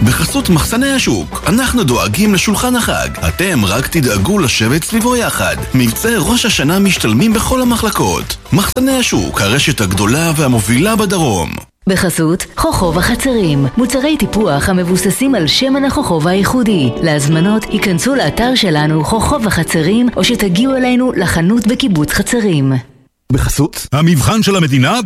בחסות מחסני השוק, אנחנו דואגים לשולחן החג. אתם רק תדאגו לשבת סביבו יחד. מבצעי ראש השנה משתלמים בכל המחלקות. מחסני השוק, הרשת הגדולה והמובילה בדרום. בחסות חוכב החצרים, מוצרי טיפוח המבוססים על שמן החוכב הייחודי. להזמנות היכנסו לאתר שלנו חוכב החצרים, או שתגיעו אלינו לחנות בקיבוץ חצרים. בחסות המבחן של המדינה